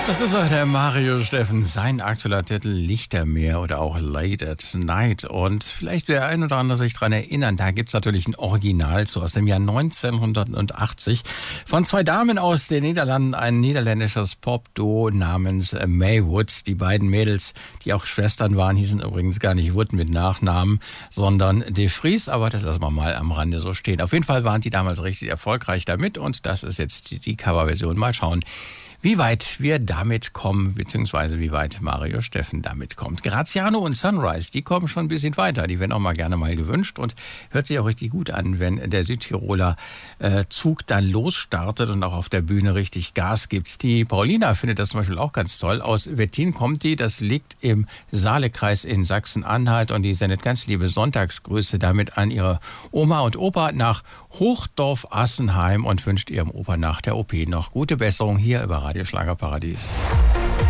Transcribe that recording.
Das ist auch der Mario Steffen, sein aktueller Titel Lichtermeer oder auch Late at Night. Und vielleicht will der ein oder andere sich dran erinnern, da gibt's natürlich ein Original zu aus dem Jahr 1980 von zwei Damen aus den Niederlanden, ein niederländisches Pop-Duo namens Maywood. Die beiden Mädels, die auch Schwestern waren, hießen übrigens gar nicht Wood mit Nachnamen, sondern De Vries, aber das lassen wir mal am Rande so stehen. Auf jeden Fall waren die damals richtig erfolgreich damit und das ist jetzt die Coverversion. Mal schauen, wie weit wir damit kommen, beziehungsweise wie weit Mario Steffen damit kommt. Graziano und Sunrise, die kommen schon ein bisschen weiter. Die werden auch mal gerne mal gewünscht und hört sich auch richtig gut an, wenn der Südtiroler Zug dann losstartet und auch auf der Bühne richtig Gas gibt. Die Paulina findet das zum Beispiel auch ganz toll. Aus Wettin kommt die, das liegt im Saalekreis in Sachsen-Anhalt und die sendet ganz liebe Sonntagsgrüße damit an ihre Oma und Opa nach Hochdorf-Assenheim und wünscht ihrem Opa nach der OP noch gute Besserung hier über Radio Schlagerparadies.